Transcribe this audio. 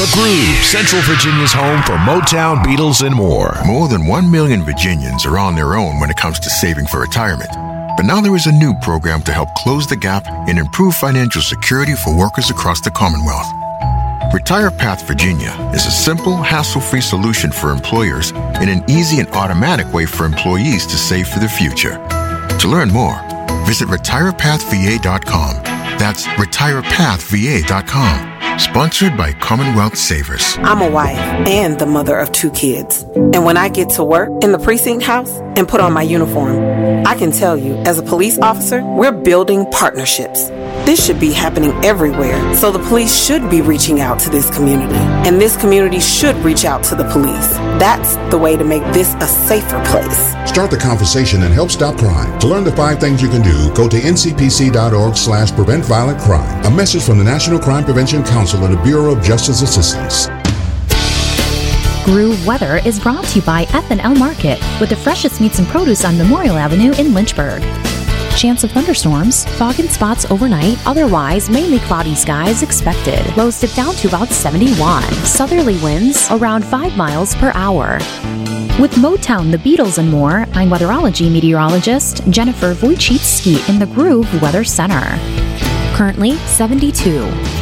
The Groove, Central Virginia's home for Motown, Beatles, and more. More than 1 million Virginians are on their own when it comes to saving for retirement. But now there is a new program to help close the gap and improve financial security for workers across the Commonwealth. Retire Path Virginia is a simple, hassle-free solution for employers and an easy and automatic way for employees to save for the future. To learn more, visit retirepathva.com. That's retirepathva.com. Sponsored by Commonwealth Savers. I'm a wife and the mother of 2 kids. And when I get to work in the precinct house and put on my uniform, I can tell you, as a police officer, we're building partnerships. This should be happening everywhere, so the police should be reaching out to this community, and this community should reach out to the police. That's the way to make this a safer place. Start the conversation and help stop crime. To learn the 5 things you can do, go to ncpc.org/prevent violent crime. A message from the National Crime Prevention Council and the Bureau of Justice Assistance. Groove Weather is brought to you by F&L Market, with the freshest meats and produce on Memorial Avenue in Lynchburg. Chance of thunderstorms, fog and spots overnight, otherwise mainly cloudy skies expected. Lows dip down to about 71. Southerly winds around 5 miles per hour. With Motown, the Beatles, and more, I'm weatherology meteorologist Jennifer Wojcicki in the Groove Weather Center. Currently 72.